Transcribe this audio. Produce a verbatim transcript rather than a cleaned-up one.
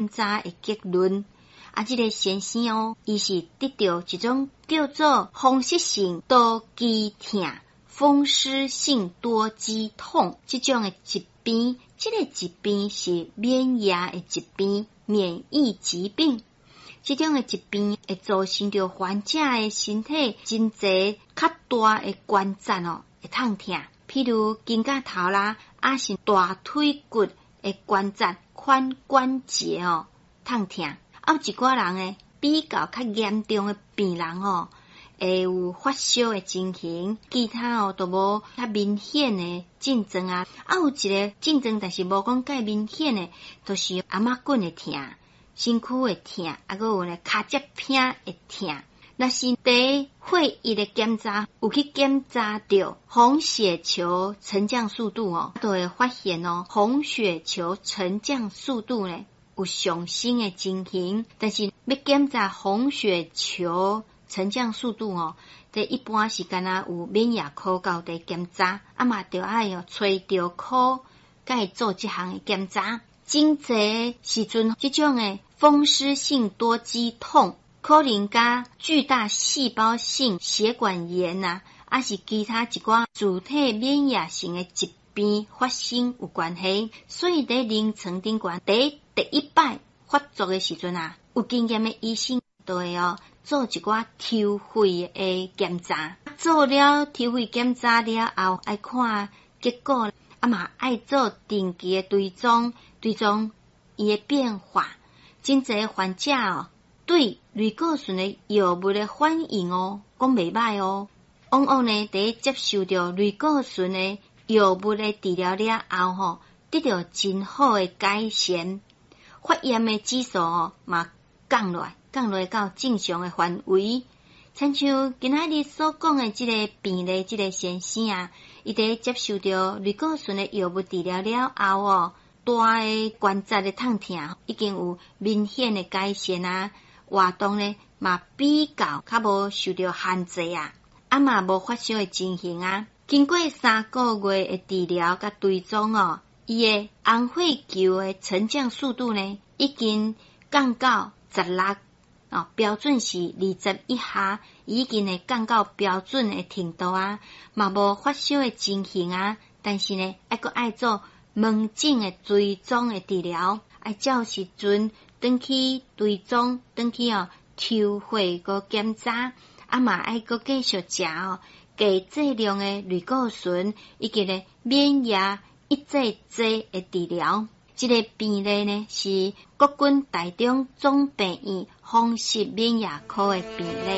查的结论。啊，这个先生哦，伊是得到一种叫做风湿性多肌痛、风湿性多肌痛这种的疾病。这个疾病是免疫的疾病，免疫疾病。这种的疾病会造成着患者的身体真侪较大的关节哦会痛痛，譬如肩胛头啦，啊是大腿骨的关节、髋关节哦痛痛。啊，有一寡人诶，比较较严重的病人哦，会有发烧的情形，其他哦都无较明显的症状啊。啊，有一个症状，但是无讲介明显的，都是阿妈棍的痛。身躯会痛，啊，还有咧骹脊片会痛。若是第血液的检查有去检查到红血球沉降速度哦，都会发现哦，红血球沉降速度咧有上升的情形。但是要检查红血球沉降速度哦，在一般时间啊有免疫科到底检查，啊嘛着爱哦找着科，甲伊做这项的检查。真侪时阵，这种的风湿性多肌痛，可能甲巨大细胞性血管炎啊，还是其他一寡主体免疫性的疾病发生有关系。所以在临床顶悬，第第一摆发作的时阵啊，有经验的医生都会哦做一寡抽血的检查，做了抽血检查了后，爱看结果，啊嘛爱做定期的追踪。追踪伊的变化，真侪患者哦，对类固醇的药物的反应哦，讲袂歹哦。往往呢，伫接受着类固醇的药物的治疗了后吼，得到真好的改善，发炎的指数哦嘛降落来，降落到正常的范围。亲像今仔日所讲的这个病例，这个先生啊，伊伫接受着类固醇的药物治疗了后哦。大的关节的痛痛已经有明显的改善啊，活动呢嘛比较较无受到限制啊，啊嘛无发烧的情形啊。经过三个月的治疗甲追踪哦，伊的红血球的沉降速度呢已经降到十六哦，标准是二十以下，已经会降到标准的程度啊，嘛无发烧的情形啊，但是呢，还佫爱做门诊的追踪的治疗，爱照时阵转去追踪，转去哦抽血个检查，啊嘛爱佫继续食哦低剂量的类固醇，以及咧免疫抑制剂的治疗。这个病例呢是国军台中总病院风湿免疫科的病例。